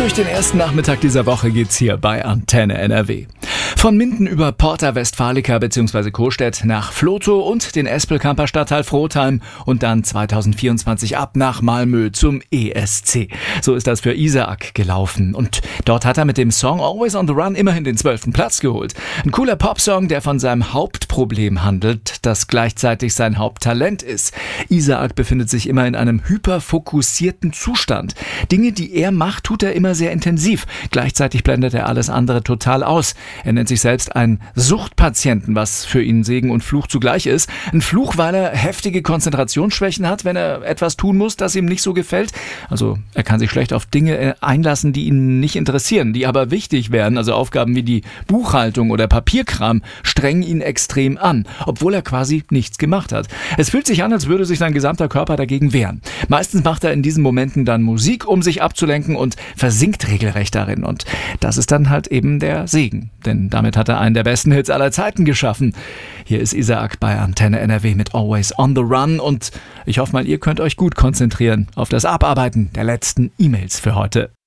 durch den ersten Nachmittag dieser Woche geht's hier bei Antenne NRW. Von Minden über Porta Westfalica bzw. Costedt nach Vlotho und den Espelkamper Stadtteil Frohnheim und dann 2024 ab nach Malmö zum ESC. So ist das für Isaac gelaufen und dort hat er mit dem Song Always on the Run immerhin den 12. Platz geholt. Ein cooler Popsong, der von seinem Hauptproblem handelt, das gleichzeitig sein Haupttalent ist. Isaac befindet sich immer in einem hyperfokussierten Zustand. Dinge, die er macht, tut er immer sehr intensiv. Gleichzeitig blendet er alles andere total aus. Er nennt sich selbst einen Suchtpatienten, was für ihn Segen und Fluch zugleich ist. Ein Fluch, weil er heftige Konzentrationsschwächen hat, wenn er etwas tun muss, das ihm nicht so gefällt. Also er kann sich schlecht auf Dinge einlassen, die ihn nicht interessieren, die aber wichtig wären. Also Aufgaben wie die Buchhaltung oder Papierkram strengen ihn extrem an, obwohl er quasi nichts gemacht hat. Es fühlt sich an, als würde sich sein gesamter Körper dagegen wehren. Meistens macht er in diesen Momenten dann Musik, um sich abzulenken und versinkt regelrecht darin. Und das ist dann halt eben der Segen. Denn damit hat er einen der besten Hits aller Zeiten geschaffen. Hier ist Isaac bei Antenne NRW mit Always on the Run und ich hoffe mal, ihr könnt euch gut konzentrieren auf das Abarbeiten der letzten E-Mails für heute.